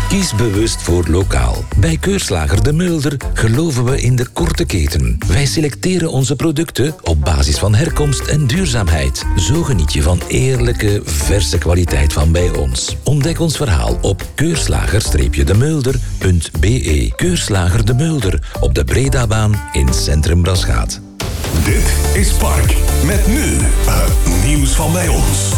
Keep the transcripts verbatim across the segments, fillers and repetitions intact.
Kies bewust voor lokaal. Bij Keurslager De Mulder geloven we in de korte keten. Wij selecteren onze producten op basis van herkomst en duurzaamheid. Zo geniet je van eerlijke, verse kwaliteit van bij ons. Ontdek ons verhaal op keurslager de mulder punt b e. Keurslager De Mulder op de Bredabaan in Centrum Braschaat. Dit is Park. Met nu het nieuws van bij ons.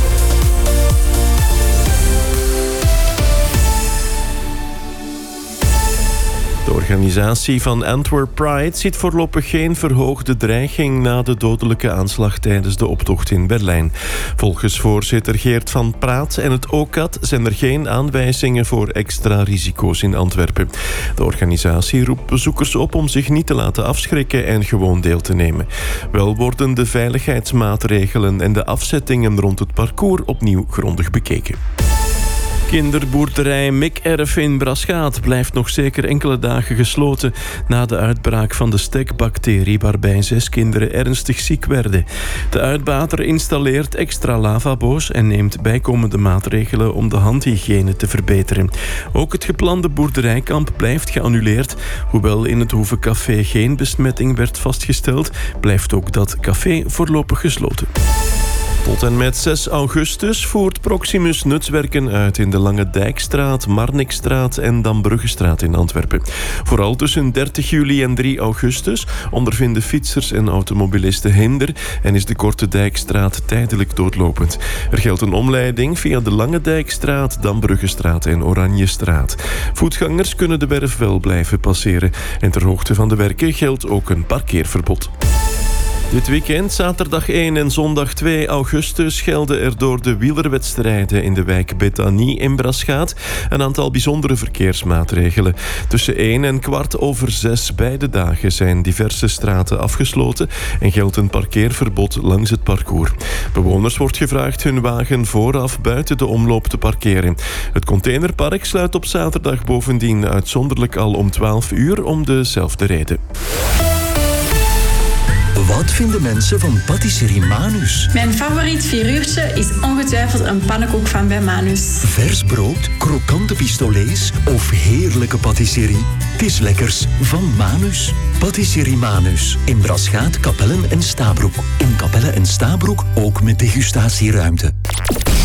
De organisatie van Antwerp Pride ziet voorlopig geen verhoogde dreiging na de dodelijke aanslag tijdens de optocht in Berlijn. Volgens voorzitter Geert van Praat en het O C A T zijn er geen aanwijzingen voor extra risico's in Antwerpen. De organisatie roept bezoekers op om zich niet te laten afschrikken en gewoon deel te nemen. Wel worden de veiligheidsmaatregelen en de afzettingen rond het parcours opnieuw grondig bekeken. Kinderboerderij Mikerf in Braschaat blijft nog zeker enkele dagen gesloten na de uitbraak van de stekbacterie waarbij zes kinderen ernstig ziek werden. De uitbater installeert extra lavabo's en neemt bijkomende maatregelen om de handhygiëne te verbeteren. Ook het geplande boerderijkamp blijft geannuleerd. Hoewel in het Hoevencafé geen besmetting werd vastgesteld, blijft ook dat café voorlopig gesloten. Tot en met zes augustus voert Proximus nutswerken uit in de Lange Dijkstraat, Marnixstraat en Dambruggestraat in Antwerpen. Vooral tussen dertig juli en drie augustus ondervinden fietsers en automobilisten hinder en is de Korte Dijkstraat tijdelijk doodlopend. Er geldt een omleiding via de Lange Dijkstraat, Dambruggestraat en Oranjestraat. Voetgangers kunnen de werf wel blijven passeren en ter hoogte van de werken geldt ook een parkeerverbod. Dit weekend, zaterdag één en zondag twee augustus, gelden er door de wielerwedstrijden in de wijk Bethanie in Braschaat een aantal bijzondere verkeersmaatregelen. Tussen één en kwart over zes beide dagen zijn diverse straten afgesloten en geldt een parkeerverbod langs het parcours. Bewoners wordt gevraagd hun wagen vooraf buiten de omloop te parkeren. Het containerpark sluit op zaterdag bovendien uitzonderlijk al om twaalf uur om dezelfde reden. Wat vinden mensen van patisserie Manus? Mijn favoriet vieruurtje is ongetwijfeld een pannenkoek van bij Manus. Vers brood, krokante pistolets of heerlijke patisserie? Het is lekkers van Manus. Patisserie Manus. In Braschaat, Kapellen en Stabroek. In Kapellen en Stabroek ook met degustatieruimte.